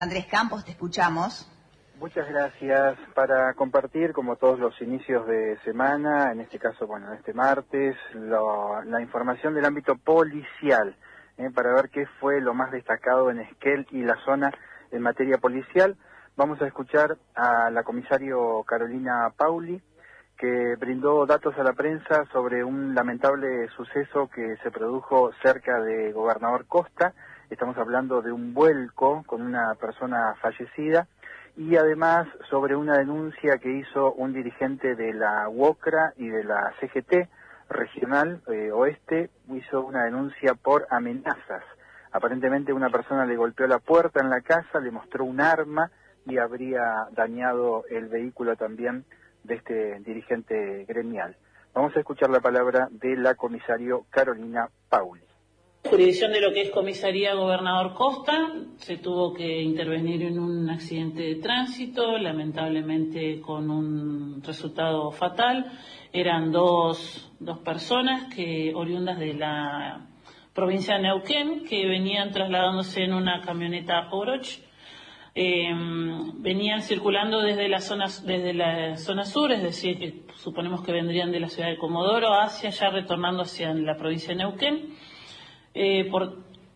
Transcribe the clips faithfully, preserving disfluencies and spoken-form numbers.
Andrés Campos, te escuchamos. Muchas gracias. Para compartir, como todos los inicios de semana, en este caso, bueno, este martes, lo, la información del ámbito policial, eh, para ver qué fue lo más destacado en Esquel y la zona en materia policial. Vamos a escuchar a la comisario Carolina Pauli, que brindó datos a la prensa sobre un lamentable suceso que se produjo cerca de Gobernador Costa. Estamos hablando de un vuelco con una persona fallecida y además sobre una denuncia que hizo un dirigente de la UOCRA y de la C G T regional eh, oeste, hizo una denuncia por amenazas. Aparentemente una persona le golpeó la puerta en la casa, le mostró un arma y habría dañado el vehículo también de este dirigente gremial. Vamos a escuchar la palabra de la comisario Carolina Pauli. Jurisdicción de lo que es Comisaría Gobernador Costa, se tuvo que intervenir en un accidente de tránsito, lamentablemente con un resultado fatal. Eran dos, dos personas que oriundas de la provincia de Neuquén, que venían trasladándose en una camioneta Oroch. Eh, venían circulando desde la zona desde la zona sur, es decir, que suponemos que vendrían de la ciudad de Comodoro hacia allá, retornando hacia la provincia de Neuquén. Eh, por,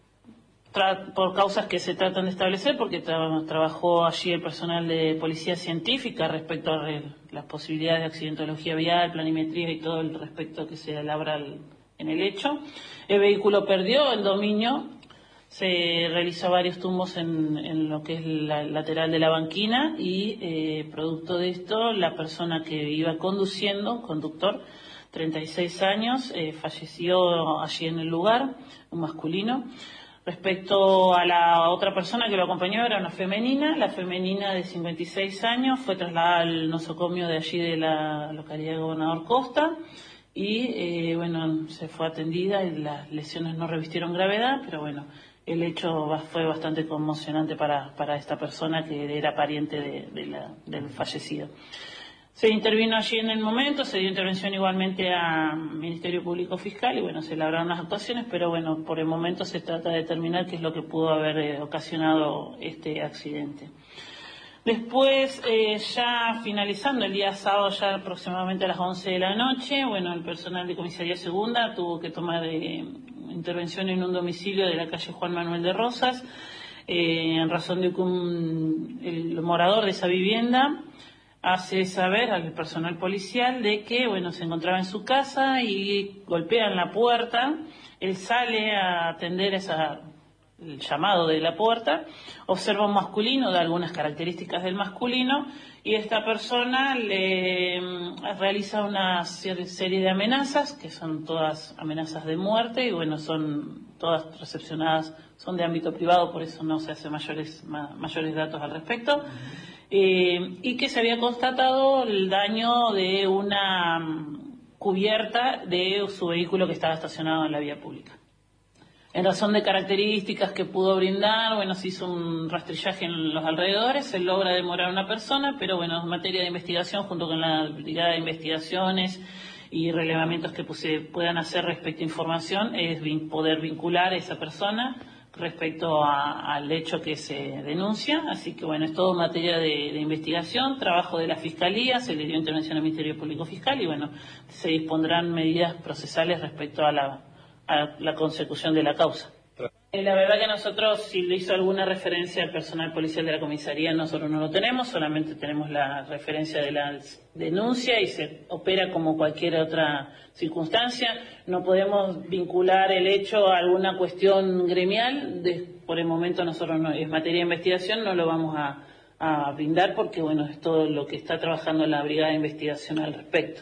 tra, por causas que se tratan de establecer, porque tra, trabajó allí el personal de policía científica respecto a re, las posibilidades de accidentología vial, planimetría y todo el respecto que se labra el, en el hecho. El vehículo perdió el dominio, se realizó varios tumbos en, en lo que es la lateral de la banquina y eh, producto de esto la persona que iba conduciendo, conductor, treinta y seis años, eh, falleció allí en el lugar, un masculino. Respecto a la otra persona que lo acompañó, era una femenina, la femenina de cincuenta y seis años fue trasladada al nosocomio de allí de la localidad de Gobernador Costa y eh, bueno, se fue atendida y las lesiones no revistieron gravedad, pero bueno, el hecho fue bastante conmocionante para, para esta persona que era pariente de, de la, del fallecido. Se intervino allí en el momento, se dio intervención igualmente al Ministerio Público Fiscal y bueno, se labraron las actuaciones, pero bueno, por el momento se trata de determinar qué es lo que pudo haber eh, ocasionado este accidente. Después, eh, ya finalizando el día sábado, ya aproximadamente a las once de la noche, bueno, el personal de Comisaría Segunda tuvo que tomar eh, intervención en un domicilio de la calle Juan Manuel de Rosas, eh, en razón de que un, el morador de esa vivienda hace saber al personal policial de que, bueno, se encontraba en su casa y golpean la puerta. Él sale a atender esa, el llamado de la puerta, observa un masculino, da algunas características del masculino, y esta persona le realiza una serie de amenazas, que son todas amenazas de muerte, y bueno, son todas recepcionadas, son de ámbito privado, por eso no se hace mayores, ma, mayores datos al respecto. Eh, y que se había constatado el daño de una um, cubierta de su vehículo que estaba estacionado en la vía pública. En razón de características que pudo brindar, bueno, se hizo un rastrillaje en los alrededores, se logra demorar a una persona, pero bueno, en materia de investigación, junto con la Brigada de Investigaciones y relevamientos que se puedan hacer respecto a información, es vin- poder vincular a esa persona respecto a, al hecho que se denuncia, así que bueno, es todo materia de, de investigación, trabajo de la Fiscalía, se le dio intervención al Ministerio Público Fiscal y bueno, se dispondrán medidas procesales respecto a la, a la consecución de la causa. Eh, la verdad que nosotros, si le hizo alguna referencia al personal policial de la comisaría, nosotros no lo tenemos, solamente tenemos la referencia de la denuncia y se opera como cualquier otra circunstancia. No podemos vincular el hecho a alguna cuestión gremial, de, por el momento nosotros no, es materia de investigación, no lo vamos a, a brindar porque bueno, es todo lo que está trabajando la Brigada de Investigación al respecto.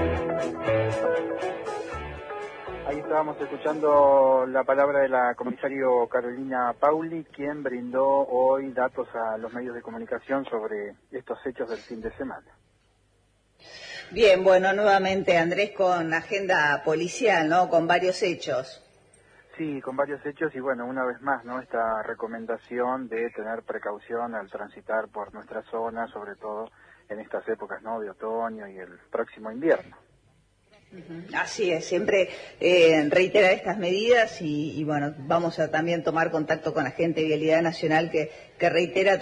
Ahí estábamos escuchando la palabra de la comisario Carolina Pauli, quien brindó hoy datos a los medios de comunicación sobre estos hechos del fin de semana. Bien, bueno, nuevamente Andrés con agenda policial, ¿no? Con varios hechos. Sí, con varios hechos y bueno, una vez más, ¿no? Esta recomendación de tener precaución al transitar por nuestra zona, sobre todo en estas épocas, ¿no? De otoño y el próximo invierno. Así es, siempre eh, reiterar estas medidas y, y bueno, vamos a también tomar contacto con la gente de Vialidad Nacional que, que reitera